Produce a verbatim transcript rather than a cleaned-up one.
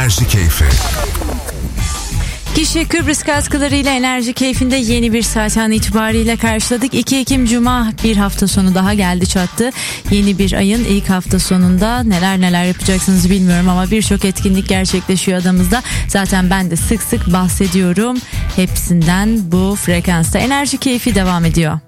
Enerji Keyfi. Kişi Kıbrıs katkılarıyla Enerji Keyfi'nde yeni bir saat an itibariyle karşıladık. iki Ekim Cuma, bir hafta sonu daha geldi çattı. Yeni bir ayın ilk hafta sonunda neler neler yapacaksınız bilmiyorum ama birçok etkinlik gerçekleşiyor adamızda. Zaten ben de sık sık bahsediyorum hepsinden. Bu frekansta Enerji Keyfi devam ediyor.